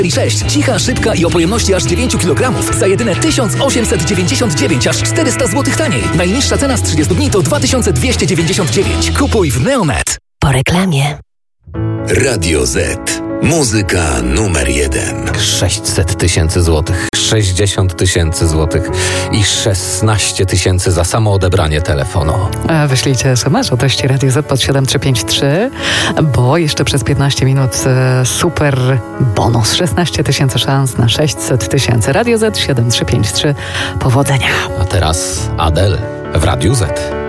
6. Cicha, szybka i o pojemności aż 9 kg za jedyne 1899, aż 400 zł taniej. Najniższa cena z 30 dni to 2299. Kupuj w Neonet. Po reklamie. Radio Z. Muzyka numer 1. 600 tysięcy złotych, 60 tysięcy złotych i 16 tysięcy za samo odebranie telefonu. Wyślijcie SMS o treści Radio Z pod 7353, bo jeszcze przez 15 minut super bonus. 16 tysięcy szans na 600 tysięcy. Radio Z 7353. Powodzenia. A teraz Adele w Radiu Z.